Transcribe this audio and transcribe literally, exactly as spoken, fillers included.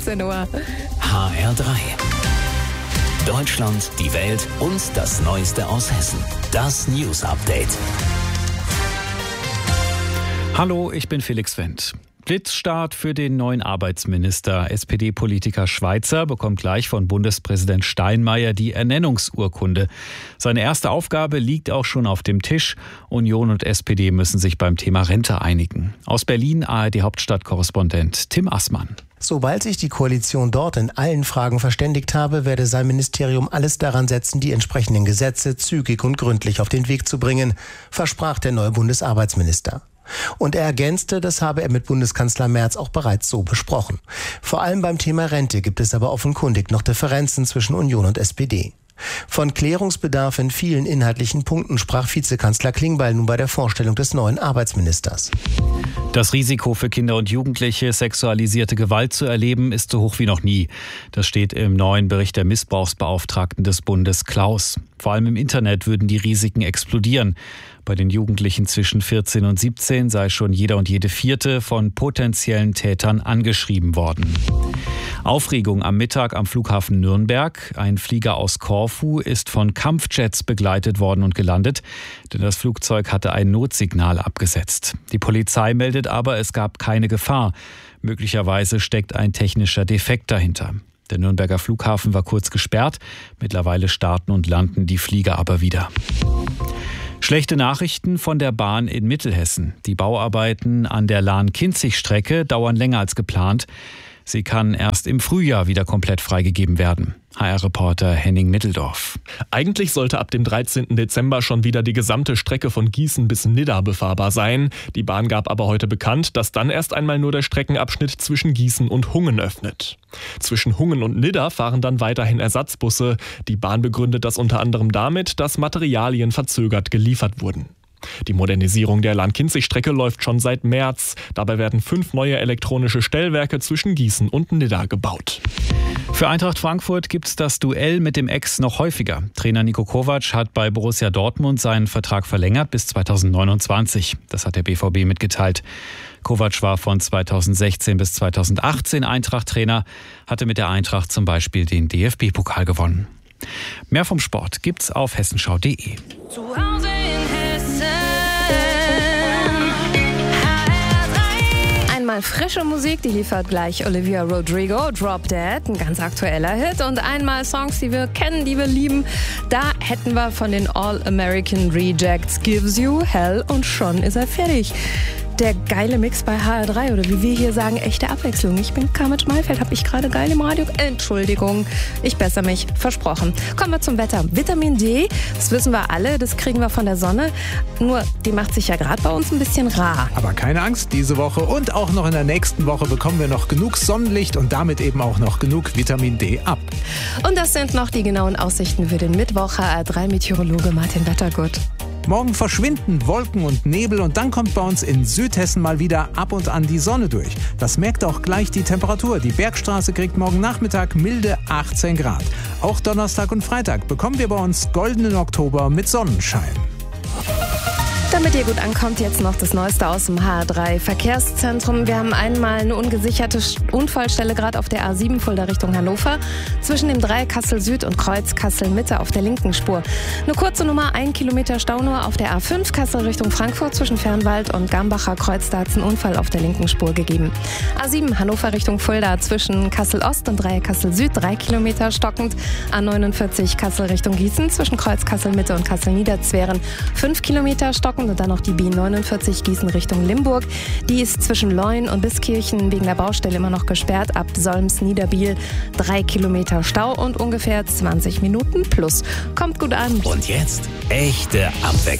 zehn Uhr. H R drei. Deutschland, die Welt und das Neueste aus Hessen. Das News Update. Hallo, ich bin Felix Wendt. Blitzstart für den neuen Arbeitsminister. S P D-Politiker Schweizer bekommt gleich von Bundespräsident Steinmeier die Ernennungsurkunde. Seine erste Aufgabe liegt auch schon auf dem Tisch. Union und S P D müssen sich beim Thema Rente einigen. Aus Berlin A R D-Hauptstadtkorrespondent Tim Assmann. Sobald sich die Koalition dort in allen Fragen verständigt habe, werde sein Ministerium alles daran setzen, die entsprechenden Gesetze zügig und gründlich auf den Weg zu bringen, versprach der neue Bundesarbeitsminister. Und er ergänzte, das habe er mit Bundeskanzler Merz auch bereits so besprochen. Vor allem beim Thema Rente gibt es aber offenkundig noch Differenzen zwischen Union und S P D. Von Klärungsbedarf in vielen inhaltlichen Punkten sprach Vizekanzler Klingbeil nun bei der Vorstellung des neuen Arbeitsministers. Das Risiko für Kinder und Jugendliche, sexualisierte Gewalt zu erleben, ist so hoch wie noch nie. Das steht im neuen Bericht der Missbrauchsbeauftragten des Bundes Klaus. Vor allem im Internet würden die Risiken explodieren. Bei den Jugendlichen zwischen vierzehn und siebzehn sei schon jeder und jede vierte von potenziellen Tätern angeschrieben worden. Aufregung am Mittag am Flughafen Nürnberg. Ein Flieger aus Korfu ist von Kampfjets begleitet worden und gelandet, denn das Flugzeug hatte ein Notsignal abgesetzt. Die Polizei meldet aber, es gab keine Gefahr. Möglicherweise steckt ein technischer Defekt dahinter. Der Nürnberger Flughafen war kurz gesperrt. Mittlerweile starten und landen die Flieger aber wieder. Schlechte Nachrichten von der Bahn in Mittelhessen. Die Bauarbeiten an der Lahn-Kinzig-Strecke dauern länger als geplant. Sie kann erst im Frühjahr wieder komplett freigegeben werden. H R-Reporter Henning Mitteldorf. Eigentlich sollte ab dem dreizehnten Dezember schon wieder die gesamte Strecke von Gießen bis Nidda befahrbar sein. Die Bahn gab aber heute bekannt, dass dann erst einmal nur der Streckenabschnitt zwischen Gießen und Hungen öffnet. Zwischen Hungen und Nidda fahren dann weiterhin Ersatzbusse. Die Bahn begründet das unter anderem damit, dass Materialien verzögert geliefert wurden. Die Modernisierung der Lahn-Kinzig-Strecke läuft schon seit März. Dabei werden fünf neue elektronische Stellwerke zwischen Gießen und Nidda gebaut. Für Eintracht Frankfurt gibt es das Duell mit dem Ex noch häufiger. Trainer Niko Kovac hat bei Borussia Dortmund seinen Vertrag verlängert bis zweitausendneunundzwanzig. Das hat der B V B mitgeteilt. Kovac war von zweitausendsechzehn bis zweitausendachtzehn Eintracht-Trainer, hatte mit der Eintracht zum Beispiel den D F B-Pokal gewonnen. Mehr vom Sport gibt's auf hessenschau punkt de. Zu Hause in Hessen. Einmal frische Musik, die liefert gleich Olivia Rodrigo, Drop Dead, ein ganz aktueller Hit. Und einmal Songs, die wir kennen, die wir lieben. Da hätten wir von den All-American Rejects Gives You Hell und schon ist er fertig. Der geile Mix bei H R drei oder wie wir hier sagen, echte Abwechslung. Ich bin Carmen Schmalfeld, habe ich gerade geil im Radio? Entschuldigung, ich bessere mich, versprochen. Kommen wir zum Wetter. Vitamin D, das wissen wir alle, das kriegen wir von der Sonne. Nur, die macht sich ja gerade bei uns ein bisschen rar. Aber keine Angst, diese Woche und auch noch in der nächsten Woche bekommen wir noch genug Sonnenlicht und damit eben auch noch genug Vitamin D ab. Und das sind noch die genauen Aussichten für den Mittwoch. H R drei Meteorologe Martin Wettergut. Morgen verschwinden Wolken und Nebel und dann kommt bei uns in Südhessen mal wieder ab und an die Sonne durch. Das merkt auch gleich die Temperatur. Die Bergstraße kriegt morgen Nachmittag milde achtzehn Grad. Auch Donnerstag und Freitag bekommen wir bei uns goldenen Oktober mit Sonnenschein. Damit ihr gut ankommt, jetzt noch das Neueste aus dem H R drei Verkehrszentrum. Wir haben einmal eine ungesicherte Unfallstelle gerade auf der A sieben Fulda Richtung Hannover. Zwischen dem Dreieck Kassel Süd und Kreuz Kassel Mitte auf der linken Spur. Eine kurze Nummer, ein Kilometer Stau nur auf der A fünf Kassel Richtung Frankfurt zwischen Fernwald und Gambacher Kreuz. Da hat es einen Unfall auf der linken Spur gegeben. A sieben Hannover Richtung Fulda zwischen Kassel Ost und Dreieck Kassel Süd. Drei Kilometer stockend. A neunundvierzig Kassel Richtung Gießen zwischen Kreuz Kassel Mitte und Kassel Niederzweren. Fünf Kilometer stockend. Und dann noch die B neunundvierzig Gießen Richtung Limburg. Die ist zwischen Leun und Biskirchen wegen der Baustelle immer noch gesperrt. Ab Solms-Niederbiel drei Kilometer Stau und ungefähr zwanzig Minuten plus. Kommt gut an. Und jetzt echte Abwechslung.